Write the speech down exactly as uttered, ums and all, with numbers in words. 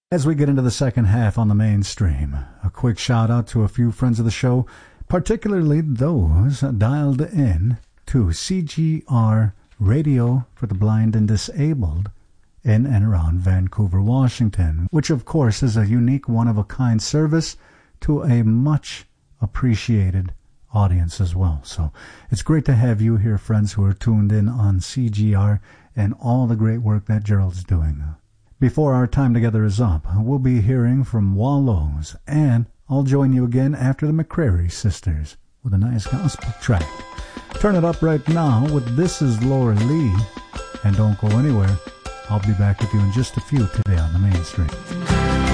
As we get into the second half on the mainstream, a quick shout out to a few friends of the show, particularly those dialed in to C G R Radio for the Blind and Disabled in and around Vancouver, Washington, which of course is a unique one-of-a-kind service to a much appreciated audience as well. So it's great to have you here, friends, who are tuned in on C G R and all the great work that Gerald's doing. Before our time together is up, we'll be hearing from Wallows, and I'll join you again after the McCrary Sisters with a nice gospel track. Turn it up right now with This Is Laura Lee, and don't go anywhere. I'll be back with you in just a few today on the mainstream.